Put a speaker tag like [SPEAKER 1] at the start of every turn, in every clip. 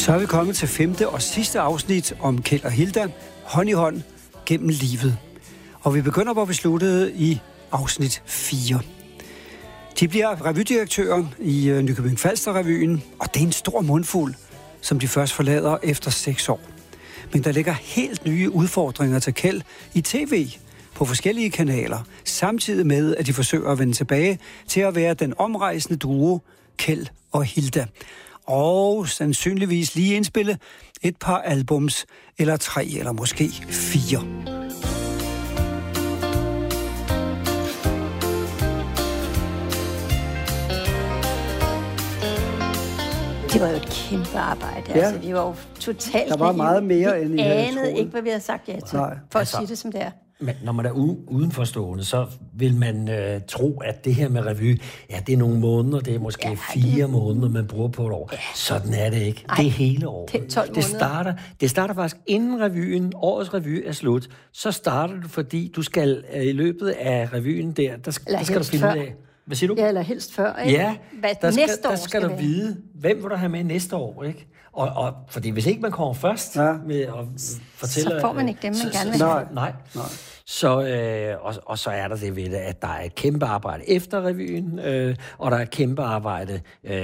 [SPEAKER 1] Så er vi kommet til 5. og sidste afsnit om Kjeld og Hilda, hånd i hånd gennem livet. Og vi begynder, hvor vi sluttede i afsnit 4. De bliver revydirektører i Nykøbing Falster-revyen, og det er en stor mundfuld, som de først forlader efter 6 år. Men der ligger helt nye udfordringer til Kjeld i tv på forskellige kanaler, samtidig med, at de forsøger at vende tilbage til at være den omrejsende duo Kjeld og Hilda. Og sandsynligvis lige indspille et par albums, eller 3, eller måske 4.
[SPEAKER 2] Det var jo et kæmpe arbejde. Ja. Altså, vi var jo totalt...
[SPEAKER 1] Der var meget mere, end I havde
[SPEAKER 2] anede ikke, hvad vi havde sagt ja til, for at sige det som det er.
[SPEAKER 3] Men når man er udenforstående, så vil man tro, at det her med revy, ja, det er nogle måneder, det er måske 4 måneder, man bruger på et år. Ja. Sådan er det ikke. Det er hele året.
[SPEAKER 2] Det er 12 måneder.
[SPEAKER 3] Det starter faktisk inden revyen, årets revy er slut. Så starter du, fordi du skal i løbet af revyen der skal du finde ud af... Hvad siger du?
[SPEAKER 2] Ja, eller helst før, ikke?
[SPEAKER 3] Ja, der skal du vide, hvem vil du have med næste år, ikke? Og fordi hvis ikke man kommer først med at fortælle...
[SPEAKER 2] Så får man ikke dem, man gerne vil have.
[SPEAKER 3] Nej. Så, og så er der det ved det, at der er et kæmpe arbejde efter revyen, og der er et kæmpe arbejde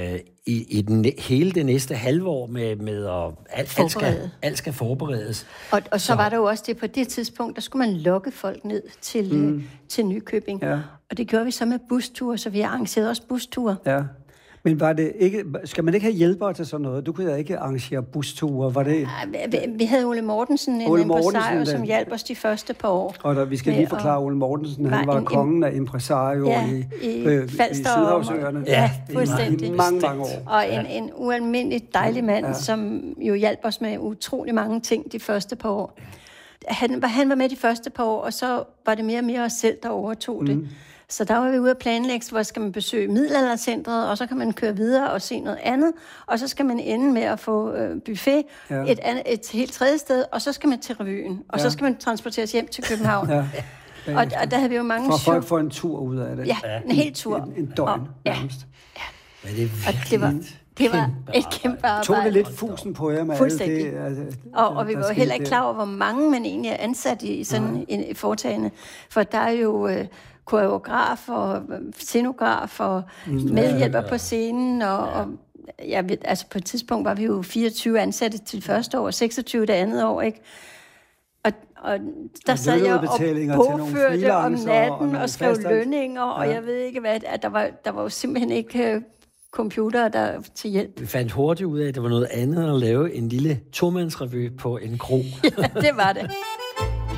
[SPEAKER 3] i hele det næste halve år med at alt skal forberedes.
[SPEAKER 2] Og så var der jo også det, på det tidspunkt, der skulle man lokke folk ned til Nykøbing. Ja. Og det gjorde vi så med busture, så vi arrangerede også busture. Ja.
[SPEAKER 1] Men var det ikke, skal man ikke have hjælpere til sådan noget? Du kunne da ikke arrangere busture, var det?
[SPEAKER 2] Vi havde Ole Mortensen, en impresario, som hjalp os de første par år.
[SPEAKER 1] Og vi skal lige forklare Ole Mortensen, han var kongen af impresario i Sydhavsøerne.
[SPEAKER 2] Ja, fuldstændig.
[SPEAKER 1] I mange år.
[SPEAKER 2] Og en ualmindelig dejlig mand, som jo hjalp os med utrolig mange ting de første par år. Han var med de første par år, og så var det mere og mere os selv, der overtog det. Så der var vi ude at planlægge, hvor skal man besøge Middelaldercentret, og så kan man køre videre og se noget andet, og så skal man ende med at få buffet et helt tredje sted, og så skal man til revyen, og så skal man transporteres hjem til København. Og der havde vi jo mange...
[SPEAKER 1] For folk får en tur ud af det.
[SPEAKER 2] Ja, en hel tur.
[SPEAKER 1] En døgn nærmest.
[SPEAKER 3] Ja, det er
[SPEAKER 2] det var et kæmpe arbejde.
[SPEAKER 1] Tog det lidt fusen på jer med
[SPEAKER 2] fuldstændig. Og vi var jo heller ikke klar over, hvor mange man egentlig er ansat i sådan en foretagende. For der er jo koreograf og scenograf og medhjælper på scenen. Og altså på et tidspunkt var vi jo 24 ansatte til første år, 26 det andet år, ikke? Og der sad jeg og bogførte om natten og skrev lønninger, og jeg ved ikke hvad, at der var jo simpelthen ikke computere der til hjælp.
[SPEAKER 3] Vi fandt hurtigt ud af, at det var noget andet at lave en lille tomandsrevy på en kro.
[SPEAKER 2] Ja, det var det.